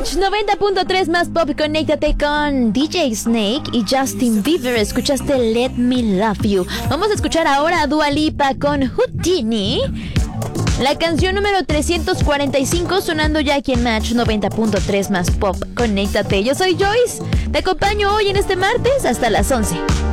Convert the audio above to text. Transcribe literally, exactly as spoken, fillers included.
Match noventa punto tres más pop, conéctate con D J Snake y Justin Bieber. Escuchaste Let Me Love You. Vamos a escuchar ahora a Dua Lipa con Houdini. La canción número trescientos cuarenta y cinco sonando ya aquí en Match noventa punto tres más pop, conéctate. Yo soy Joyce, te acompaño hoy en este martes hasta las once.